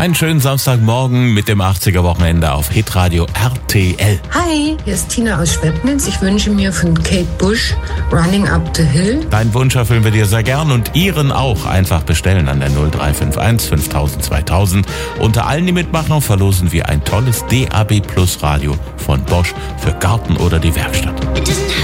Einen schönen Samstagmorgen mit dem 80er-Wochenende auf Hitradio RTL. Hi, hier ist Tina aus Schwebnitz. Ich wünsche mir von Kate Bush Running Up the Hill. Deinen Wunsch erfüllen wir dir sehr gern und Ihren auch. Einfach bestellen an der 0351 5000 2000. Unter allen, die mitmachen, verlosen wir ein tolles DAB Plus Radio von Bosch für Garten oder die Werkstatt.